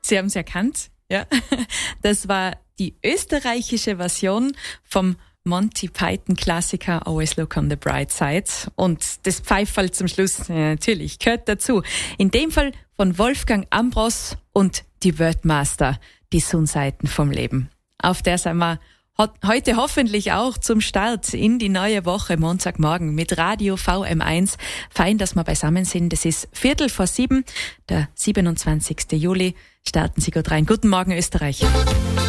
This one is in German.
Sie haben es erkannt, ja. Das war die österreichische Version vom Monty Python-Klassiker Always Look on the Bright Side. Und das Pfeiferl zum Schluss natürlich gehört dazu. In dem Fall von Wolfgang Ambros und die Wordmaster, die Sonnenseiten vom Leben. Auf der sind wir heute hoffentlich auch zum Start in die neue Woche, Montagmorgen mit Radio VM1. Fein, dass wir beisammen sind. Das ist 6:15, der 27. Juli. Starten Sie gut rein. Guten Morgen, Österreich.